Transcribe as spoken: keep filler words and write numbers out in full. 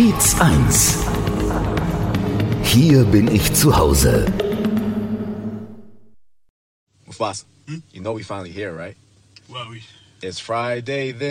Kiez eins. Hier bin ich zu Hause. Mufasa, hmm? You know we finally here, right? Well, we... It's Friday then.